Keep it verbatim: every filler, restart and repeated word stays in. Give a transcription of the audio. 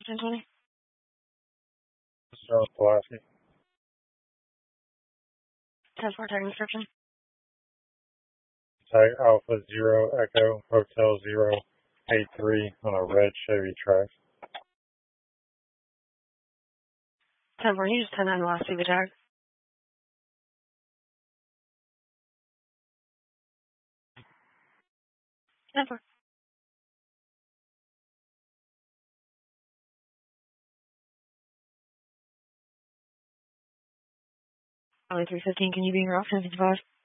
ten twenty. North Pulaski. ten four tag description. Tag Alpha Zero Echo Hotel Zero Eight Three on a red Chevy Trax. ten four, you just ten nine the last C V tag. ten four. Only three fifteen, can you be in your off ten fifty-five?